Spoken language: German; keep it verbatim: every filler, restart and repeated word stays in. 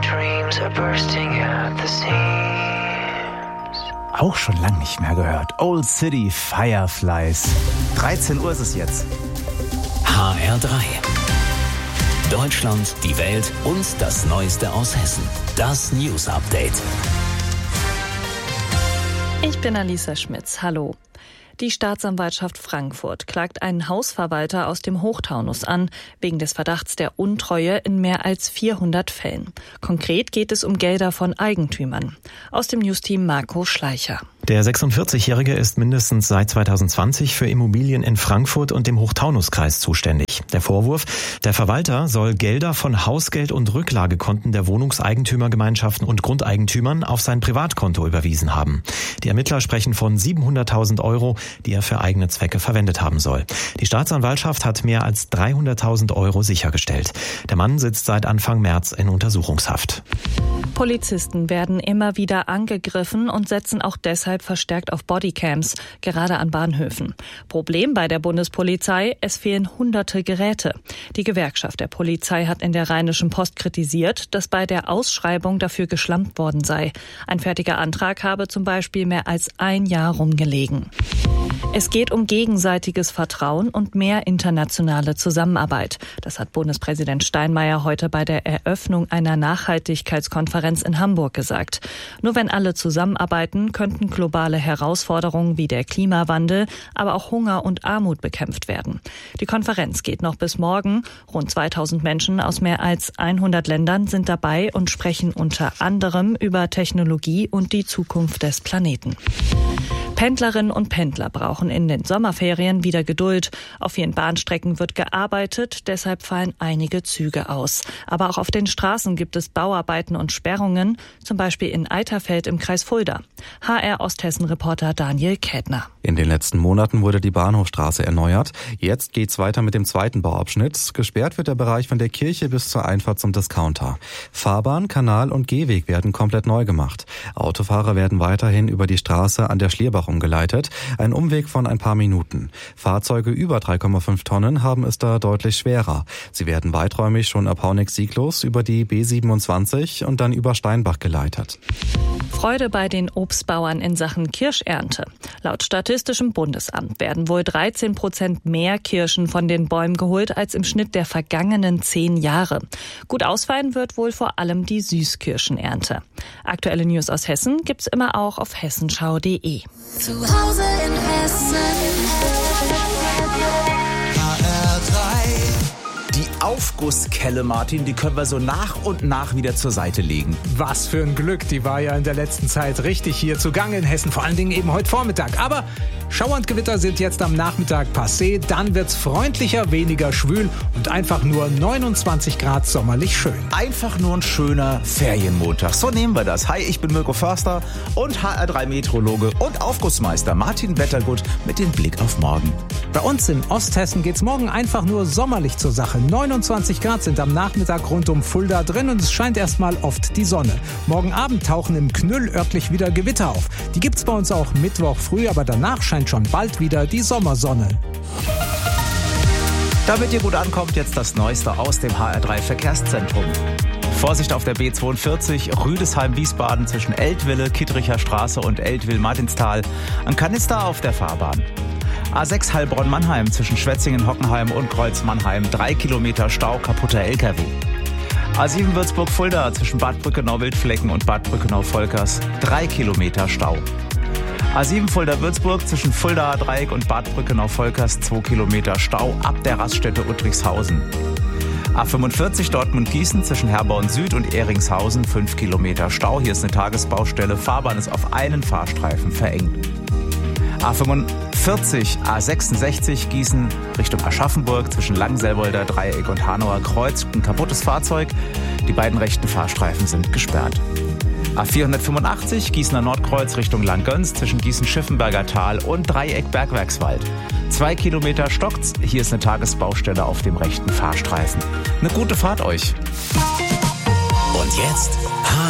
dreams are bursting at the seams. Auch schon lang nicht mehr gehört. Old City Fireflies. dreizehn Uhr ist es jetzt. H R drei. Deutschland, die Welt und das Neueste aus Hessen. Das News Update. Ich bin Alisa Schmitz. Hallo. Die Staatsanwaltschaft Frankfurt klagt einen Hausverwalter aus dem Hochtaunus an, wegen des Verdachts der Untreue in mehr als vierhundert Fällen. Konkret geht es um Gelder von Eigentümern. Aus dem Newsteam Marco Schleicher. Der sechsundvierzigjährige ist mindestens seit zweitausendzwanzig für Immobilien in Frankfurt und dem Hochtaunuskreis zuständig. Der Vorwurf: Der Verwalter soll Gelder von Hausgeld- und Rücklagekonten der Wohnungseigentümergemeinschaften und Grundeigentümern auf sein Privatkonto überwiesen haben. Die Ermittler sprechen von siebenhunderttausend Euro, die er für eigene Zwecke verwendet haben soll. Die Staatsanwaltschaft hat mehr als dreihunderttausend Euro sichergestellt. Der Mann sitzt seit Anfang März in Untersuchungshaft. Polizisten werden immer wieder angegriffen und setzen auch deshalb verstärkt auf Bodycams, gerade an Bahnhöfen. Problem bei der Bundespolizei: Es fehlen hunderte Geräte. Die Gewerkschaft der Polizei hat in der Rheinischen Post kritisiert, dass bei der Ausschreibung dafür geschlampt worden sei. Ein fertiger Antrag habe zum Beispiel mehr als ein Jahr rumgelegen. Es geht um gegenseitiges Vertrauen und mehr internationale Zusammenarbeit. Das hat Bundespräsident Steinmeier heute bei der Eröffnung einer Nachhaltigkeitskonferenz in Hamburg gesagt. Nur wenn alle zusammenarbeiten, könnten globale Herausforderungen wie der Klimawandel, aber auch Hunger und Armut bekämpft werden. Die Konferenz geht noch bis morgen. Rund zweitausend Menschen aus mehr als hundert Ländern sind dabei und sprechen unter anderem über Technologie und die Zukunft des Planeten. Pendlerinnen und Pendler brauchen in den Sommerferien wieder Geduld. Auf vielen Bahnstrecken wird gearbeitet, deshalb fallen einige Züge aus. Aber auch auf den Straßen gibt es Bauarbeiten und Sperrungen, zum Beispiel in Eiterfeld im Kreis Fulda. H R Osthessen-Reporter Daniel Kädner. In den letzten Monaten wurde die Bahnhofstraße erneuert. Jetzt geht's weiter mit dem zweiten Bauabschnitt. Gesperrt wird der Bereich von der Kirche bis zur Einfahrt zum Discounter. Fahrbahn, Kanal und Gehweg werden komplett neu gemacht. Autofahrer werden weiterhin über die Straße an der Schlierbach umgeleitet. Ein Umweg von ein paar Minuten. Fahrzeuge über drei Komma fünf Tonnen haben es da deutlich schwerer. Sie werden weiträumig schon ab Haunich-Sieglos über die B siebenundzwanzig und dann über Steinbach geleitet. Freude bei den Obstbauern in Sachen Kirschernte. Laut Statistischem Bundesamt werden wohl dreizehn Prozent mehr Kirschen von den Bäumen geholt als im Schnitt der vergangenen zehn Jahre. Gut ausfallen wird wohl vor allem die Süßkirschenernte. Aktuelle News aus Hessen gibt's immer auch auf hessenschau punkt de. Zu Hause in Hessen. H R drei. Die Aufgusskelle, Martin, die können wir so nach und nach wieder zur Seite legen. Was für ein Glück, die war ja in der letzten Zeit richtig hier zugange in Hessen, vor allen Dingen eben heute Vormittag. Aber Schauer und Gewitter sind jetzt am Nachmittag passé, dann wird's freundlicher, weniger schwül und einfach nur neunundzwanzig Grad sommerlich schön. Einfach nur ein schöner Ferienmontag. So nehmen wir das. Hi, ich bin Mirko Förster und H R drei Meteorologe und Aufgussmeister Martin Wettergut mit dem Blick auf morgen. Bei uns in Osthessen geht's morgen einfach nur sommerlich zur Sache. neunundzwanzig Grad sind am Nachmittag rund um Fulda drin und es scheint erstmal oft die Sonne. Morgen Abend tauchen im Knüll örtlich wieder Gewitter auf. Die gibt's bei uns auch Mittwoch früh, aber danach scheint schon bald wieder die Sommersonne. Damit ihr gut ankommt, jetzt das Neueste aus dem H R drei Verkehrszentrum. Vorsicht auf der B zweiundvierzig, Rüdesheim-Wiesbaden zwischen Eltville, Kittricher Straße und Eltville-Martinstal. Ein Kanister auf der Fahrbahn. A sechs Heilbronn-Mannheim zwischen Schwetzingen-Hockenheim und Kreuz-Mannheim. Drei Kilometer Stau, kaputter L K W. A sieben Würzburg-Fulda zwischen Bad Brückenau-Wildflecken und Bad Brückenau-Volkers. Drei Kilometer Stau. A sieben Fulda-Würzburg zwischen Fulda-Dreieck und Bad Brückenau-Volkers. Zwei Kilometer Stau ab der Raststätte Uttrichshausen. A fünfundvierzig Dortmund-Gießen zwischen Herborn Süd und Ehringshausen. Fünf Kilometer Stau. Hier ist eine Tagesbaustelle. Fahrbahn ist auf einen Fahrstreifen verengt. A fünfundvierzig, A sechsundsechzig Gießen Richtung Aschaffenburg zwischen Langselbolder Dreieck und Hanauer Kreuz. Ein kaputtes Fahrzeug. Die beiden rechten Fahrstreifen sind gesperrt. A vierhundertfünfundachtzig Gießener Nordkreuz Richtung Langgöns zwischen Gießen-Schiffenberger Tal und Dreieck Bergwerkswald. Zwei Kilometer stockt's. Hier ist eine Tagesbaustelle auf dem rechten Fahrstreifen. Eine gute Fahrt euch. Und jetzt